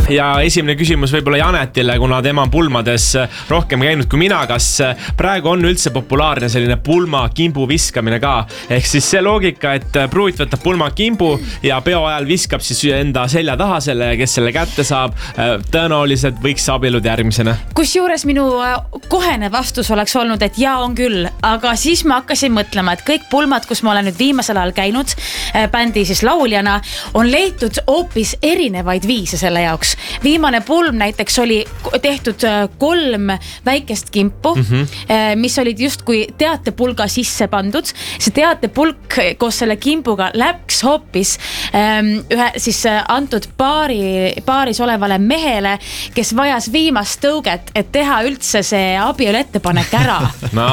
ja esimene küsimus võib-olla Janetile, kuna tema on pulmades rohkem käinud kui mina, kas praegu on üldse populaarne selline pulmakimbu viskamine ka? Ehk siis see loogika, et pruut võtab pulmakimbu ja peo ajal viskab siis enda selja taha selle, kes selle kätte saab, tõenäoliselt võiks abielluda järgmisena. Kusjuures minu kohene vastus oleks olnud, et jaa on küll, aga siis ma hakkasin mõtlema, et kõik pulmad, kus ma olen nüüd viimasel ajal käinud bändi siis lauljana, on leitud hoopis erinevaid viise selle jaoks. Viimane pulm näiteks oli tehtud 3 väikest kimpu, mis olid justkui teatepulga sisse pandud. See teatepulk koos selle kimpuga läks hoopis ühe siis antud paaris olevale mehele, kes vajas viimast tõuget, et teha üldse see abielu ettepanek ära. No.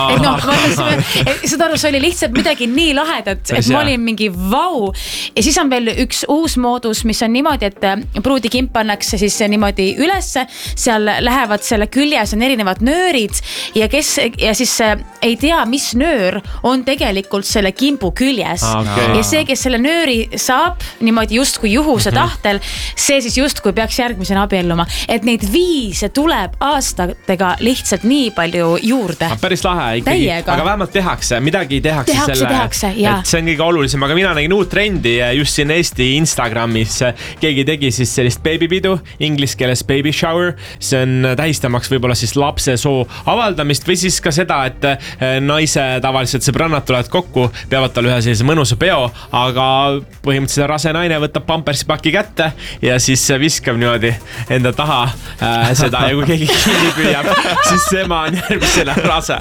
Seda aru, see oli lihtsalt midagi nii lahedat, et ma olin mingi vau. Ja siis on veel üks uus moodus, mis on niimoodi, et pruudikimp pannakse siis niimoodi ülesse, seal lähevad selle küljes on erinevad nöörid ja siis ei tea, mis nöör on tegelikult selle kimbu küljes. Ja see, kes selle nööri saab niimoodi justkui juhuse tahtel, see siis justkui peaks järgmisena abielluma. Et neid viise tuleb aastatega lihtsalt nii palju juurde. Päris lahe ikkagi, aga vähemalt tehakse, midagi tehakse ja. Et see on kõige olulisem, aga mina nägin uut trendi just siin Eesti Instagramis. Keegi tegi siis sellist babypidu, inglise keeles baby shower. See on tähistamaks võib-olla siis lapse soo avaldamist või siis ka seda, et naise tavaliselt sõbrannad tulevad kokku, peavad tal ühe sellise mõnusa peo, aga põhimõtteliselt rase naine võtab pampersipaki kätte ja siis viskab niimoodi enda taha seda ja kui keegi kinni püüab, siis tema on järgmisena rase.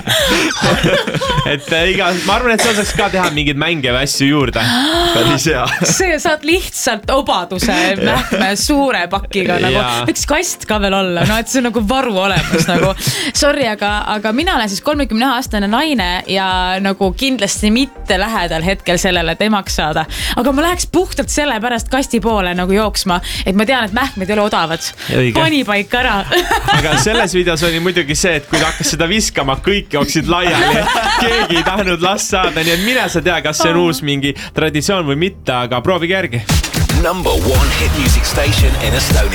Et ma arvan, et see saaks ka teha mingeid mänge või asju juurde. Päris hea. See saad lihtsalt obaduse mähkme suure pakiga nagu, võiks kast ka veel olla, no et see on nagu varu olemas nagu. Sorry, aga mina olen siis 30-aastane naine ja nagu kindlasti mitte lähedal hetkel sellele temaks saada. Aga ma läheks puhtalt selle pärast kasti poole nagu jooksma, et ma tean, et mähkmed ei ole odavad. Pani paika ära. Aga selles videos oli muidugi see, et kui ta hakkas seda viskama, kõik jooksid laiali. Keegi ei tahtnud last saada, nii et mine sa tea, kas see on uus mingi traditsioon või mitte, aga proovige järgi. Number 1 hit music station in Estonia.